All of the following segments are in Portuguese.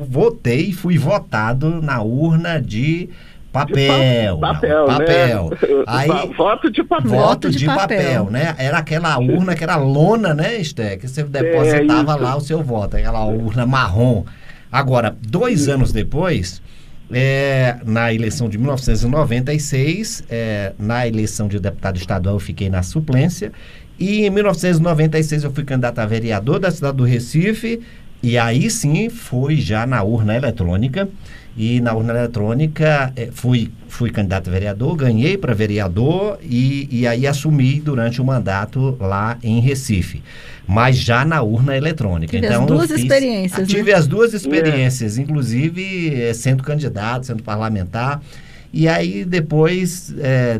fui votado na urna de papel. Papel. Aí, voto de papel. Voto de papel, né? Era aquela urna que era lona, né, Esther? Que você depositava lá o seu voto, aquela urna marrom. Agora, 2 anos depois, na eleição de 1996, na eleição de deputado estadual eu fiquei na suplência, e em 1996 eu fui candidato a vereador da cidade do Recife, e aí sim fui já na urna eletrônica. E na urna eletrônica fui candidato a vereador, ganhei para vereador e aí assumi durante o mandato lá em Recife, mas já na urna eletrônica. Tive então as duas experiências, tive as duas experiências, inclusive sendo candidato, sendo parlamentar. E aí depois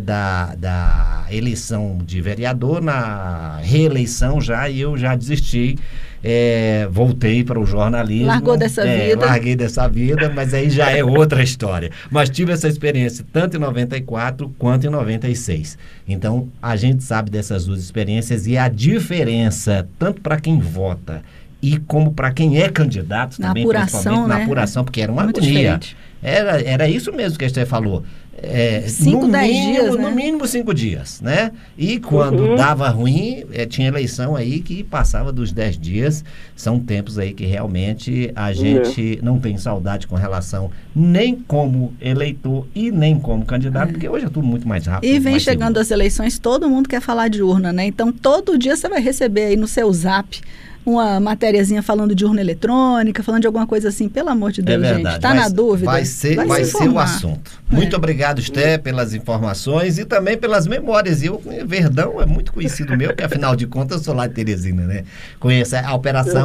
da eleição de vereador, na reeleição eu já desisti. Voltei para o jornalismo. Largou dessa vida. Larguei dessa vida, mas aí já é outra história. Mas tive essa experiência tanto em 94 quanto em 96. Então, a gente sabe dessas duas experiências e a diferença, tanto para quem vota e como para quem é candidato na também, apuração, principalmente né? Na apuração, porque era uma muito agonia. Diferente. Era isso mesmo que a Esther falou. 5, 10 dias, né? No mínimo 5 dias, né? E quando dava ruim, tinha eleição aí que passava dos 10 dias. São tempos aí que realmente a gente não tem saudade com relação nem como eleitor e nem como candidato, porque hoje é tudo muito mais rápido. E vem chegando as eleições, todo mundo quer falar de urna, né? Então, todo dia você vai receber aí no seu zap uma matériazinha falando de urna eletrônica, falando de alguma coisa assim, pelo amor de Deus, gente. Tá na dúvida? Vai ser o assunto. Muito obrigado, Esther, pelas informações e também pelas memórias. Verdão é muito conhecido meu, porque afinal de contas eu sou lá de Teresina, né? Conheço a operação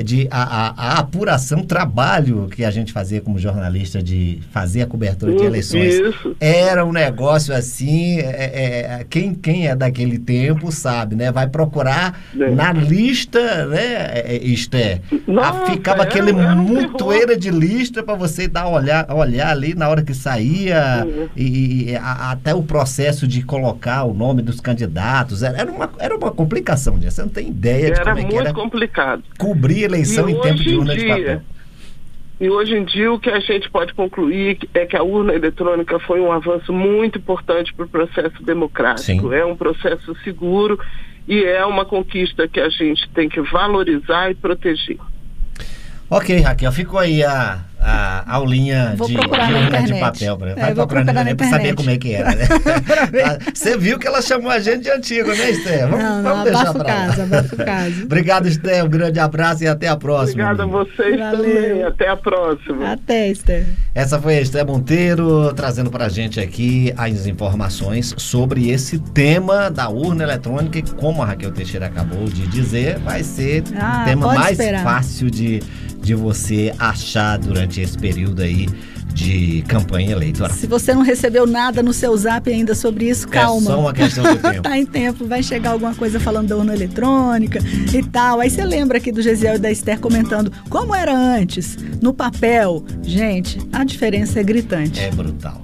a apuração, trabalho que a gente fazia como jornalista de fazer a cobertura de eleições. Isso. Era um negócio assim, quem é daquele tempo sabe, né? Vai procurar na lista, né? Esther, ficava aquele montoeira de lista para você olhar ali na hora que saía e até o processo de colocar o nome dos candidatos era uma complicação, você não tem ideia de como é que era. Era muito complicado. Cobrir eleição em tempo de urna de papel. E hoje em dia o que a gente pode concluir é que a urna eletrônica foi um avanço muito importante para o processo democrático. Sim. É um processo seguro e é uma conquista que a gente tem que valorizar e proteger. Ok, Raquel, ficou aí a aulinha de urna de papel. Vai procurar na internet para saber como é que era, né? Você viu que ela chamou a gente de antigo, né, Esther? Vamos deixar para lá. Abafa o caso. Obrigado, Esther. Um grande abraço e até a próxima. Obrigada a vocês também. Até a próxima. Até, Esther. Essa foi a Esther Monteiro trazendo para a gente aqui as informações sobre esse tema da urna eletrônica, que, como a Raquel Teixeira acabou de dizer, vai ser o tema mais fácil de você achar durante esse período aí de campanha eleitoral. Se você não recebeu nada no seu zap ainda sobre isso, calma. É só uma questão de tempo. Tá em tempo, vai chegar alguma coisa falando da urna eletrônica e tal. Aí você lembra aqui do Gesiel e da Esther comentando como era antes, no papel. Gente, a diferença é gritante. É brutal.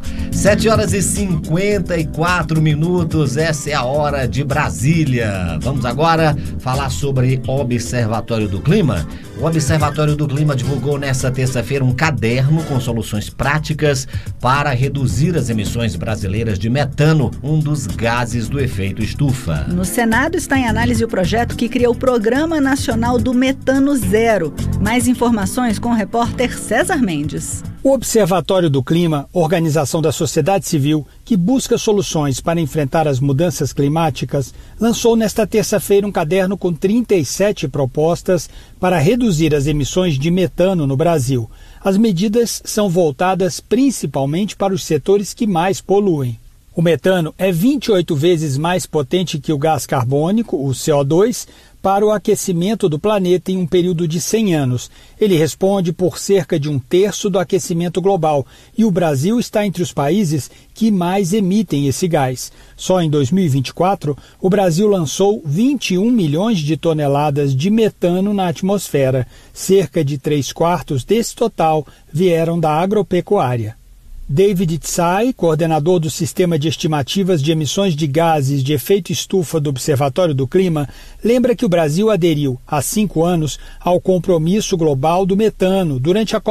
7h54, essa é a hora de Brasília. Vamos agora falar sobre o Observatório do Clima. O Observatório do Clima divulgou nesta terça-feira um caderno com soluções práticas para reduzir as emissões brasileiras de metano, um dos gases do efeito estufa. No Senado está em análise o projeto que cria o Programa Nacional do Metano Zero. Mais informações com o repórter César Mendes. O Observatório do Clima, organização da sociedade civil que busca soluções para enfrentar as mudanças climáticas, lançou nesta terça-feira um caderno com 37 propostas para reduzir as emissões de metano no Brasil. As medidas são voltadas principalmente para os setores que mais poluem. O metano é 28 vezes mais potente que o gás carbônico, o CO2, para o aquecimento do planeta em um período de 100 anos. Ele responde por cerca de 1/3 do aquecimento global e o Brasil está entre os países que mais emitem esse gás. Só em 2024, o Brasil lançou 21 milhões de toneladas de metano na atmosfera. Cerca de 3/4 desse total vieram da agropecuária. David Tsai, coordenador do Sistema de Estimativas de Emissões de Gases de Efeito Estufa do Observatório do Clima, lembra que o Brasil aderiu, há 5 anos, ao compromisso global do metano durante a